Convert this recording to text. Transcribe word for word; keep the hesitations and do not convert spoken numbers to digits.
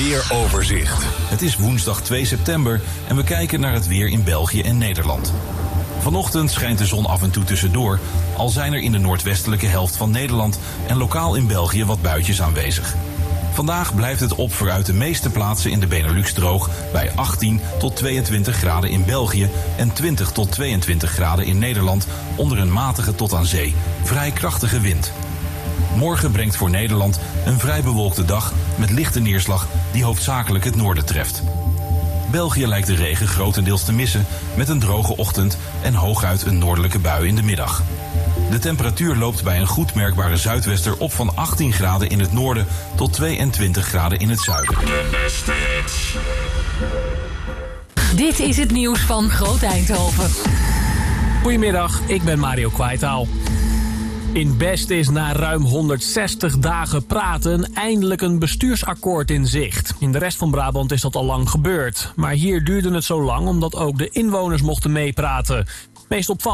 weeroverzicht. Het is woensdag twee september en we kijken naar het weer in België en Nederland. Vanochtend schijnt de zon af en toe tussendoor, al zijn er in de noordwestelijke helft van Nederland en lokaal in België wat buitjes aanwezig. Vandaag blijft het op vooruit de meeste plaatsen in de Benelux droog bij achttien tot tweeëntwintig graden in België en twintig tot tweeëntwintig graden in Nederland onder een matige tot aan zee, vrij krachtige wind. Morgen brengt voor Nederland een vrij bewolkte dag met lichte neerslag die hoofdzakelijk het noorden treft. België lijkt de regen grotendeels te missen met een droge ochtend en hooguit een noordelijke bui in de middag. De temperatuur loopt bij een goed merkbare zuidwester op van achttien graden in het noorden tot tweeëntwintig graden in het zuiden. Dit is het nieuws van Groot Eindhoven. Goedemiddag, ik ben Mario Kwaitaal. In Best is na ruim honderdzestig dagen praten eindelijk een bestuursakkoord in zicht. In de rest van Brabant is dat al lang gebeurd. Maar hier duurde het zo lang omdat ook de inwoners mochten meepraten. Meest opvallend